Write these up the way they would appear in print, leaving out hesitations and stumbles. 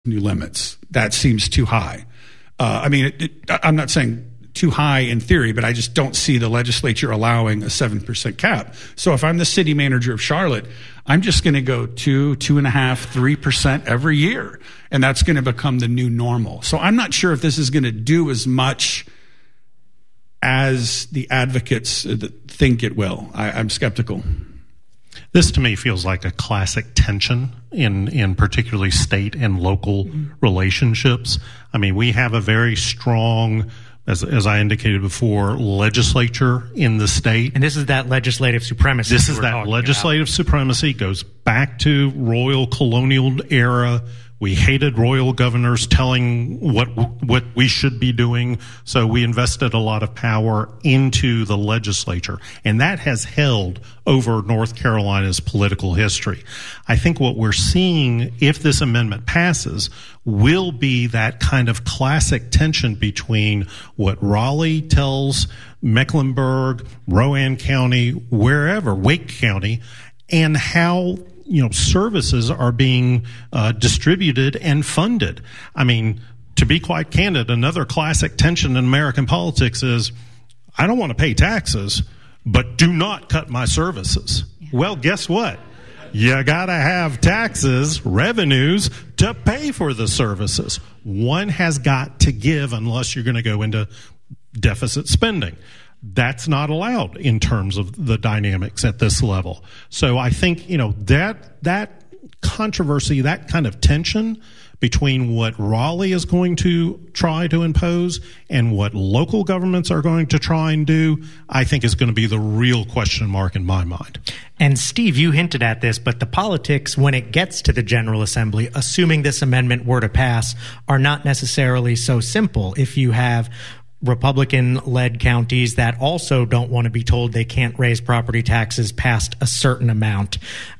new limits. That seems too high. I'm not saying too high in theory, but I just don't see the legislature allowing a 7% cap. So if I'm the city manager of Charlotte, I'm just going to go 2.5%, 3% every year. And that's going to become the new normal. So I'm not sure if this is going to do as much as the advocates think it will. I'm skeptical. This to me feels like a classic tension in particularly state and local relationships. I mean, we have a very strong, as I indicated before, legislature in the state. And this is that legislative supremacy. This is that legislative supremacy, goes back to royal colonial era. We hated royal governors telling what we should be doing, so we invested a lot of power into the legislature. And that has held over North Carolina's political history. I think what we're seeing, if this amendment passes, will be that kind of classic tension between what Raleigh tells Mecklenburg, Rowan County, wherever, Wake County, and how services are being distributed and funded. I mean, to be quite candid, another classic tension in American politics is, I don't want to pay taxes, but do not cut my services. Yeah. Well, guess what? You got to have taxes, revenues, to pay for the services. One has got to give unless you're going to go into deficit spending. That's not allowed in terms of the dynamics at this level. So I think, that controversy, that kind of tension between what Raleigh is going to try to impose and what local governments are going to try and do, I think is going to be the real question mark in my mind. And Steve, you hinted at this, but the politics, when it gets to the General Assembly, assuming this amendment were to pass, are not necessarily so simple. If you have Republican-led counties that also don't want to be told they can't raise property taxes past a certain amount.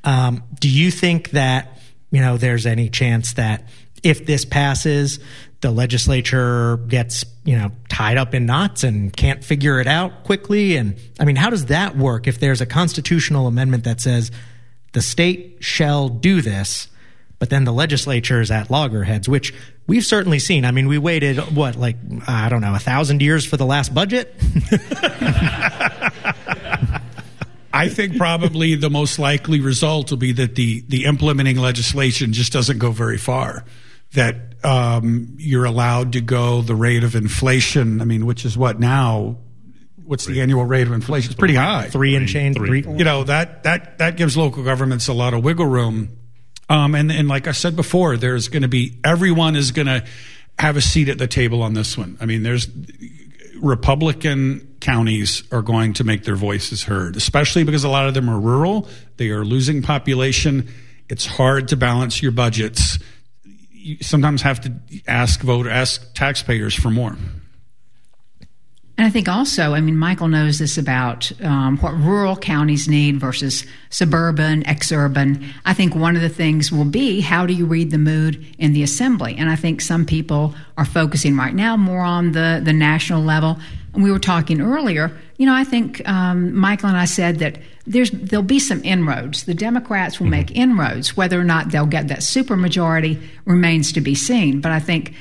Do you think that, there's any chance that if this passes, the legislature gets, tied up in knots and can't figure it out quickly? And how does that work if there's a constitutional amendment that says the state shall do this, but then the legislature is at loggerheads, which we've certainly seen. We waited, 1,000 years for the last budget? I think probably the most likely result will be that the implementing legislation just doesn't go very far. That you're allowed to go the rate of inflation, which is what now? What's the annual rate of inflation? It's pretty high. 3 and change. That gives local governments a lot of wiggle room. And like I said before, everyone is going to have a seat at the table on this one. There's Republican counties are going to make their voices heard, especially because a lot of them are rural. They are losing population. It's hard to balance your budgets. You sometimes have to ask taxpayers for more. And I think also, Michael knows this about what rural counties need versus suburban, exurban. I think one of the things will be, how do you read the mood in the assembly? And I think some people are focusing right now more on the national level. And we were talking earlier, I think Michael and I said that there'll be some inroads. The Democrats will make inroads. Whether or not they'll get that supermajority remains to be seen. But I think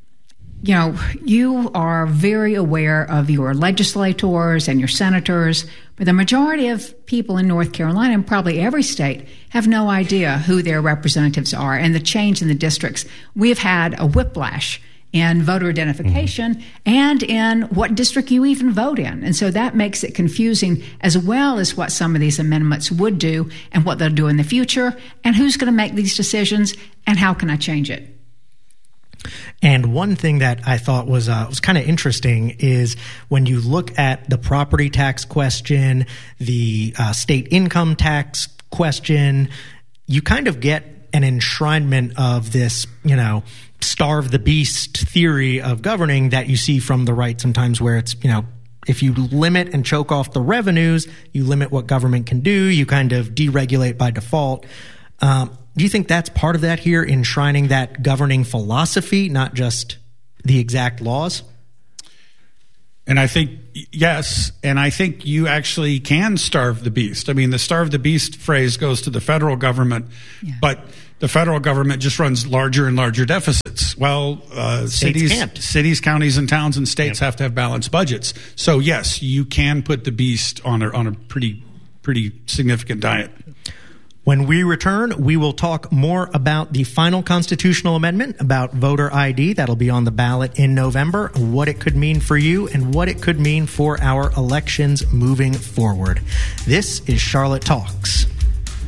you are very aware of your legislators and your senators, but the majority of people in North Carolina, and probably every state, have no idea who their representatives are. And the change in the districts, we've had a whiplash in voter identification and in what district you even vote in. And so that makes it confusing, as well as what some of these amendments would do and what they'll do in the future, and who's going to make these decisions and how can I change it. And one thing that I thought was kind of interesting is when you look at the property tax question, the state income tax question, you kind of get an enshrinement of this, starve the beast theory of governing that you see from the right sometimes, where it's, if you limit and choke off the revenues, you limit what government can do, you kind of deregulate by default. Do you think that's part of that here, enshrining that governing philosophy, not just the exact laws? And I think, yes, and I think you actually can starve the beast. The starve the beast phrase goes to the federal government, but the federal government just runs larger and larger deficits. Well, cities, counties, and towns and states have to have balanced budgets. So yes, you can put the beast on a pretty significant diet. When we return, we will talk more about the final constitutional amendment, about voter ID. That'll be on the ballot in November, what it could mean for you and what it could mean for our elections moving forward. This is Charlotte Talks.